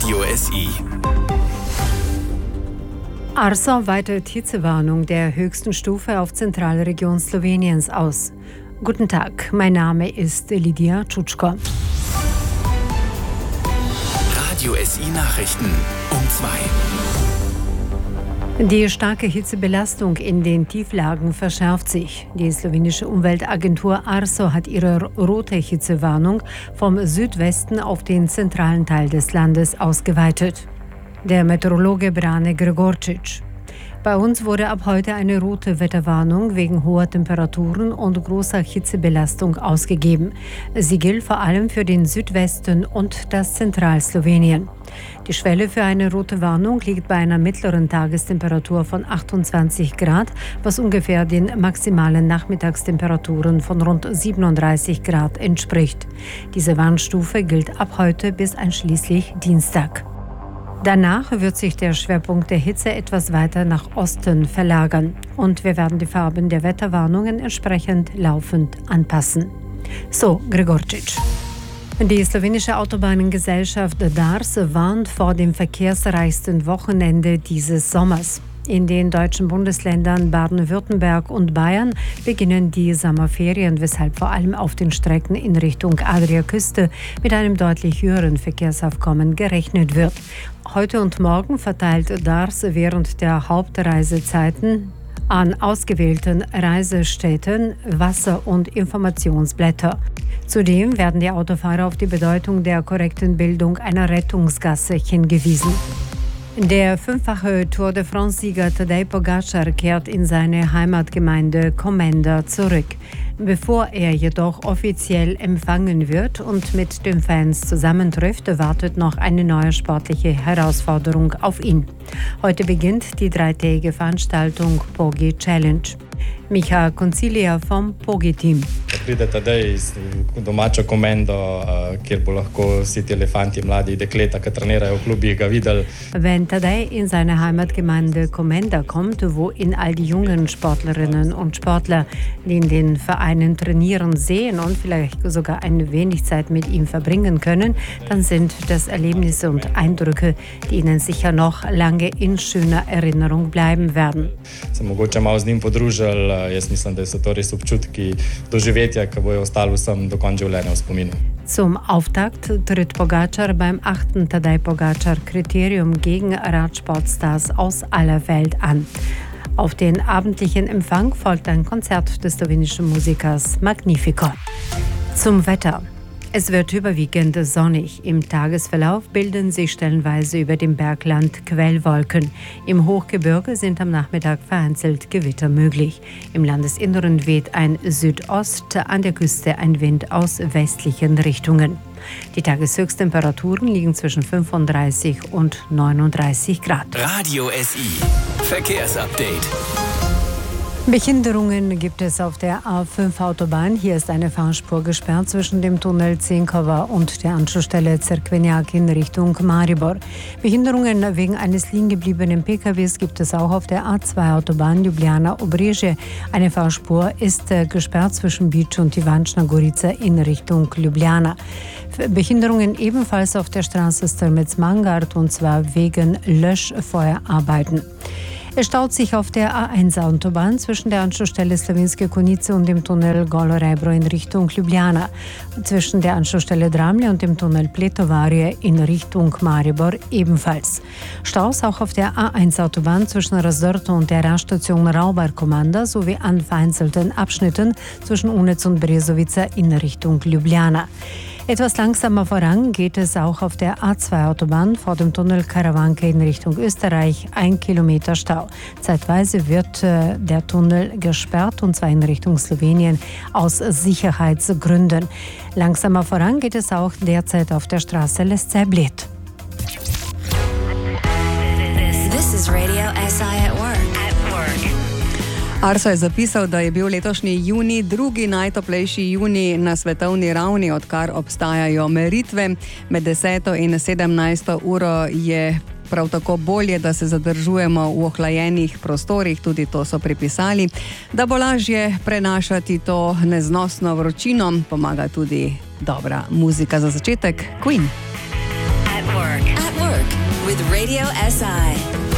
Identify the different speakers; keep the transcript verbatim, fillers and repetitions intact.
Speaker 1: Radio S I.
Speaker 2: Arso weitet Hitzewarnung der höchsten Stufe auf Zentralregion Sloweniens aus. Guten Tag, mein Name ist Lidia Tschutschko.
Speaker 1: Radio S I Nachrichten um zwei.
Speaker 2: Die starke Hitzebelastung in den Tieflagen verschärft sich. Die slowenische Umweltagentur Arso hat ihre rote Hitzewarnung vom Südwesten auf den zentralen Teil des Landes ausgeweitet. Der Meteorologe Brane Gregorčić: Bei uns wurde ab heute eine rote Wetterwarnung wegen hoher Temperaturen und großer Hitzebelastung ausgegeben. Sie gilt vor allem für den Südwesten und das Zentralslowenien. Die Schwelle für eine rote Warnung liegt bei einer mittleren Tagestemperatur von achtundzwanzig Grad, was ungefähr den maximalen Nachmittagstemperaturen von rund siebenunddreißig Grad entspricht. Diese Warnstufe gilt ab heute bis einschließlich Dienstag. Danach wird sich der Schwerpunkt der Hitze etwas weiter nach Osten verlagern und wir werden die Farben der Wetterwarnungen entsprechend laufend anpassen. So Gregorčić. Die slowenische Autobahnengesellschaft Dars warnt vor dem verkehrsreichsten Wochenende dieses Sommers. In den deutschen Bundesländern Baden-Württemberg und Bayern beginnen die Sommerferien, weshalb vor allem auf den Strecken in Richtung Adriaküste mit einem deutlich höheren Verkehrsaufkommen gerechnet wird. Heute und morgen verteilt Dars während der Hauptreisezeiten an ausgewählten Reisestätten Wasser- und Informationsblätter. Zudem werden die Autofahrer auf die Bedeutung der korrekten Bildung einer Rettungsgasse hingewiesen. Der fünffache Tour de France-Sieger Tadej Pogačar kehrt in seine Heimatgemeinde Komenda zurück. Bevor er jedoch offiziell empfangen wird und mit den Fans zusammentrifft, wartet noch eine neue sportliche Herausforderung auf ihn. Heute beginnt die dreitägige Veranstaltung Pogi Challenge. Miha Concilia vom Pogi-Team.
Speaker 3: Pride Tadej iz domačo komendo, kjer bo lahko vsi ti elefanti, mladi dekleta, ki trenirajo v klubih, ga videli.
Speaker 2: Wenn Tadej in seine Heimatgemeinde Komenda kommt, wo ihn all die jungen Sportlerinnen und Sportler, die in den Vereinen trainieren, sehen und vielleicht sogar ein wenig Zeit mit ihm verbringen können, dann sind das Erlebnisse und Eindrücke, die ihnen sicher noch lange in schöner Erinnerung bleiben werden.
Speaker 3: Se mogoče malo z njim podružili, jaz mislim, da so to res občutki, doživetja, ki bojo ostali vsem do konca življenja v spominu.
Speaker 2: Zum Auftakt tritt Pogačar beim achten Tadej Pogačar-Kriterium gegen Radsportstars aus aller Welt an. Auf den abendlichen Empfang folgt ein Konzert des slowenischen Musikers Magnifico. Zum Wetter. Es wird überwiegend sonnig. Im Tagesverlauf bilden sich stellenweise über dem Bergland Quellwolken. Im Hochgebirge sind am Nachmittag vereinzelt Gewitter möglich. Im Landesinneren weht ein Südost, an der Küste ein Wind aus westlichen Richtungen. Die Tageshöchsttemperaturen liegen zwischen fünfunddreißig und neununddreißig Grad.
Speaker 1: Radio S I Verkehrsupdate.
Speaker 2: Behinderungen gibt es auf der A fünf Autobahn. Hier ist eine Fahrspur gesperrt zwischen dem Tunnel Cenkova und der Anschlussstelle Cerkvenjak in Richtung Maribor. Behinderungen wegen eines liegen gebliebenen P K Ws gibt es auch auf der A zwei Autobahn Ljubljana-Obrežje. Eine Fahrspur ist gesperrt zwischen Bič und Ivančna Gorica in Richtung Ljubljana. Behinderungen ebenfalls auf der Straße Strmec-Mangart und zwar wegen Löschfeuerarbeiten. Es staut sich auf der A eins Autobahn zwischen der Anschlussstelle Slovenske Konjice und dem Tunnel Golo Rebro in Richtung Ljubljana. Zwischen der Anschlussstelle Dramlje und dem Tunnel Pletovarje in Richtung Maribor ebenfalls. Staus auch auf der A eins Autobahn zwischen Razdrto und der Raststation Raubar-Komanda sowie an vereinzelten Abschnitten zwischen Unec und Brezovica in Richtung Ljubljana. Etwas langsamer voran geht es auch auf der A zwei Autobahn vor dem Tunnel Karawanke in Richtung Österreich. Ein Kilometer Stau. Zeitweise wird äh, der Tunnel gesperrt und zwar in Richtung Slowenien aus Sicherheitsgründen. Langsamer voran geht es auch derzeit auf der Straße Lesce-Bled.
Speaker 4: This is Radio S I at work.
Speaker 5: Arso je zapisal, da je bil letošnji junij drugi najtoplejši junij na svetovni ravni, odkar obstajajo meritve. Med deseto in sedemnajsto uro je prav tako bolje, da se zadržujemo v ohlajenih prostorih, tudi to so pripisali. Da bo lažje prenašati to neznosno vročino, pomaga tudi dobra muzika za začetek. Queen.
Speaker 4: At work. At work. with Radio S I.